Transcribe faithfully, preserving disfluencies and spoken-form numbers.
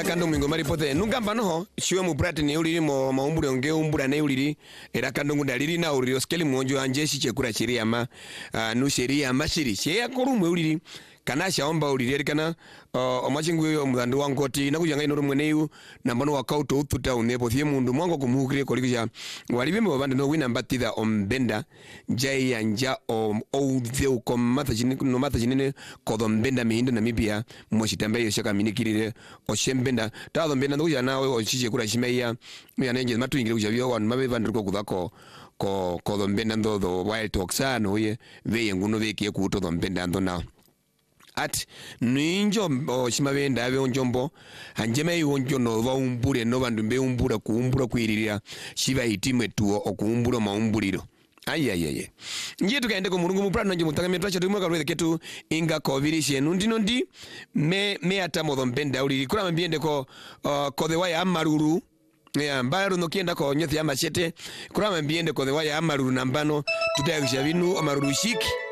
era kando mwingo maripote nungamba noho shiwe mubrate ne uliri mo maumbure onge umbura ne uliri era kando ngundaliri na uliri oskeli mwonjo anjeshi chekura sheria ma uh, nu sheria mashiri sheya korumwe uliri kana shaomba uliri kana uh, omachingu yo mudhandu wankoti nakujanga ino rumwe neyu nambano wakauto ututa unepo thie mundu mwango kumuhukire kolikisha walibime wabanda no wina mbatitha ombenda jai ya nja o outheu komata chini no mata chini kodombenda mihindo na mibia moshitambe yoshaka minikirire oshembenda tado mbenda ndo yana we oshiche kura shimeya yana nje matu ingire kujavyo wan mabe vanduko kudako ko kodombenda ndo do wild toxan oye ve nguno veke kuto dombenda ndo na at ninjo oshimabenda abe onjombo hanjeme yonjo no baumbure no bandu mbe umbura kuumbura kwirira shiba itimwe tuo okuumbura maumbuliro ayayaye nje tukaende ko mulungu muprano nje mutanga metwacha tumwe kalweze ketu inga kovirishe ndino ndi me me atamodo mpenda uli kula mbiende ko uh, ko the waya amaruru ya mbaru no kienda ko nyothi amachete kula mbiende ko the waya amaruru nambano tutayakisha binu amaruru shiki